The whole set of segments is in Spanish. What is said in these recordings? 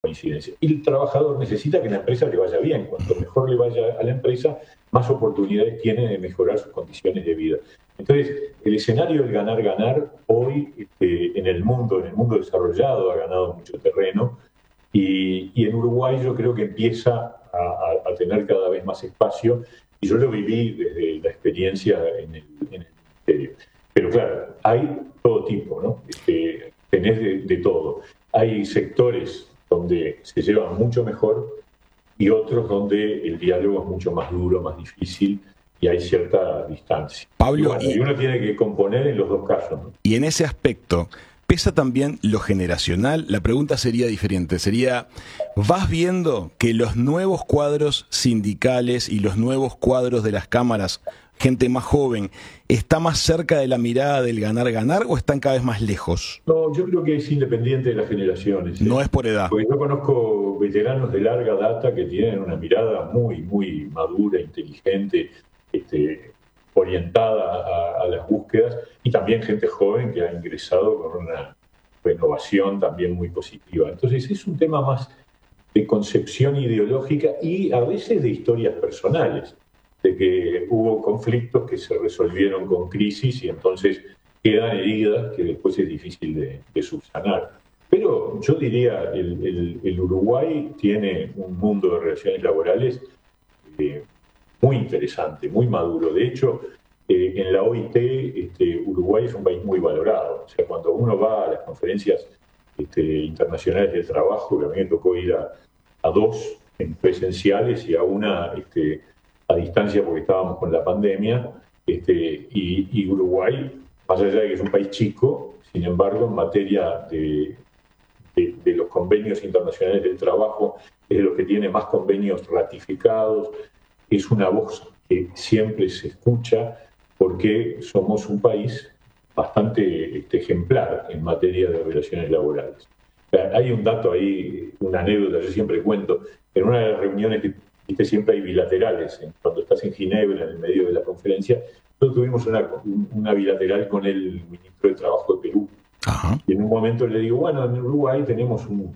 coincidencia. Y el trabajador necesita que la empresa le vaya bien. Cuanto mejor le vaya a la empresa, más oportunidades tiene de mejorar sus condiciones de vida. Entonces, el escenario del ganar-ganar hoy en el mundo desarrollado ha ganado mucho terreno y en Uruguay yo creo que empieza a tener cada vez más espacio y yo lo viví desde la experiencia en el ministerio. Pero claro, hay todo tipo, ¿no? Tenés de todo. Hay sectores donde se llevan mucho mejor y otros donde el diálogo es mucho más duro, más difícil y hay cierta distancia. Pablo, y uno tiene que componer en los dos casos, ¿no? Y en ese aspecto, ¿pesa también lo generacional? La pregunta sería diferente. ¿Vas viendo que los nuevos cuadros sindicales y los nuevos cuadros de las cámaras, gente más joven, está más cerca de la mirada del ganar-ganar o están cada vez más lejos? No, yo creo que es independiente de las generaciones. No es por edad. Porque yo conozco veteranos de larga data que tienen una mirada muy, muy madura, inteligente, orientada a las búsquedas, y también gente joven que ha ingresado con una renovación también muy positiva. Entonces es un tema más de concepción ideológica y a veces de historias personales, de que hubo conflictos que se resolvieron con crisis y entonces quedan heridas que después es difícil de subsanar. Pero yo diría, el Uruguay tiene un mundo de relaciones laborales muy interesante, muy maduro. De hecho, en la OIT, Uruguay es un país muy valorado. O sea, cuando uno va a las conferencias internacionales del trabajo, que a mí me tocó ir a dos presenciales y a una a distancia porque estábamos con la pandemia, y Uruguay, más allá de que es un país chico, sin embargo, en materia de los convenios internacionales del trabajo, es de los que tiene más convenios ratificados. Es una voz que siempre se escucha porque somos un país bastante ejemplar en materia de relaciones laborales. Hay un dato ahí, una anécdota, yo siempre cuento, en una de las reuniones que siempre hay bilaterales, cuando estás en Ginebra, en el medio de la conferencia, nosotros tuvimos una bilateral con el ministro de Trabajo de Perú. Ajá. Y en un momento le digo, bueno, en Uruguay tenemos un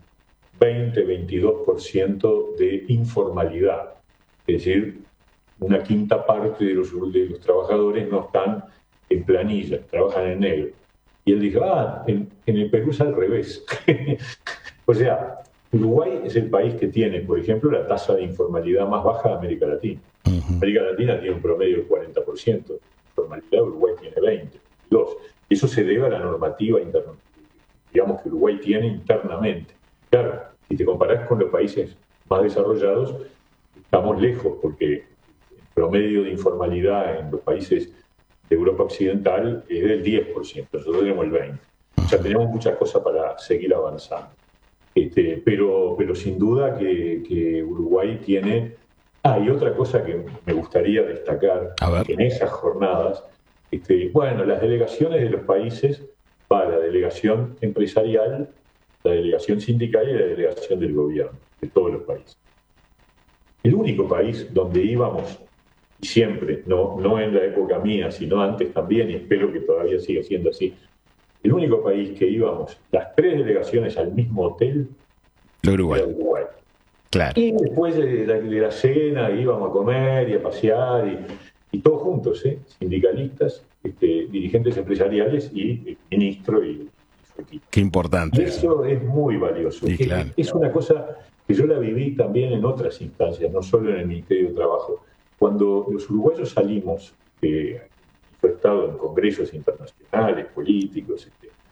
20-22% de informalidad, es decir, una quinta parte de los trabajadores no están en planilla, trabajan en negro. Y él dijo, en el Perú es al revés. O sea, Uruguay es el país que tiene, por ejemplo, la tasa de informalidad más baja de América Latina. Uh-huh. América Latina tiene un promedio del 40%, de informalidad Uruguay tiene 22%. Y eso se debe a la normativa interna, digamos, que Uruguay tiene internamente. Claro, si te comparás con los países más desarrollados, estamos lejos, porque el promedio de informalidad en los países de Europa Occidental es del 10%, nosotros tenemos el 20%. O sea, tenemos muchas cosas para seguir avanzando. Pero sin duda que Uruguay tiene... y otra cosa que me gustaría destacar en esas jornadas, las delegaciones de los países, va la delegación empresarial, la delegación sindical y la delegación del gobierno, de todos los países. El único país donde íbamos, y siempre, no en la época mía, sino antes también, y espero que todavía siga siendo así, el único país que íbamos, las tres delegaciones al mismo hotel, Uruguay. Era Uruguay. Claro. Y después de la cena íbamos a comer y a pasear, y todos juntos, sindicalistas, dirigentes empresariales y el ministro y su equipo. Qué importante. Y eso es muy valioso. Sí, claro. Es una cosa que yo la viví también en otras instancias, no solo en el Ministerio de Trabajo. Cuando los uruguayos salimos, fue estado en congresos internacionales, políticos,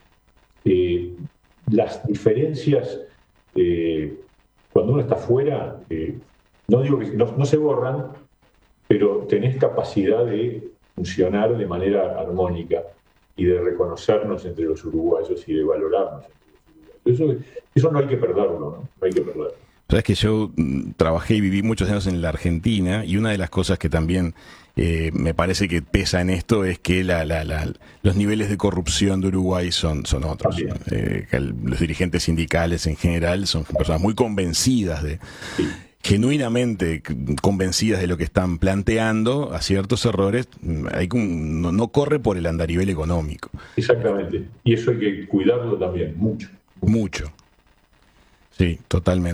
las diferencias, cuando uno está afuera, no digo que no se borran, pero tenés capacidad de funcionar de manera armónica y de reconocernos entre los uruguayos y de valorarnos entre los uruguayos. Eso no hay que perderlo, ¿no? No hay que perderlo. Sabes que yo trabajé y viví muchos años en la Argentina, y una de las cosas que también me parece que pesa en esto es que los niveles de corrupción de Uruguay son otros. Los dirigentes sindicales en general son personas muy convencidas Sí. Genuinamente convencidas de lo que están planteando. A ciertos errores no corre por el andarivel económico. Exactamente. Y eso hay que cuidarlo también, mucho. Mucho. Sí, totalmente.